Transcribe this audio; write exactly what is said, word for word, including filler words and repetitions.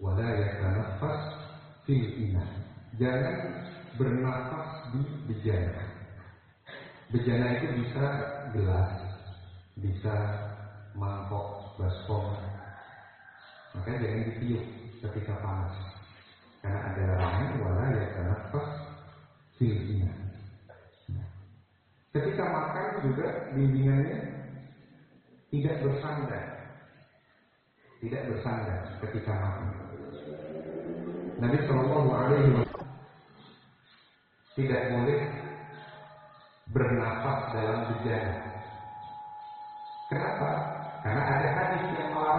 wala yatanaffas fil ina. Jangan bernafas di bejana. Bejana itu bisa gelas, bisa mangkok, baskom. Maka jangan ditiup ketika panas. Karena ada larangan wala yatanaffas fil ina. Ketika makan juga bimbingannya tidak bersandar. Tidak bersandar ketika makan. Nabi Shallallahu Alaihi Wasallam tidak boleh bernafas dalam bejana. Kenapa? Karena ada hadis yang melarang.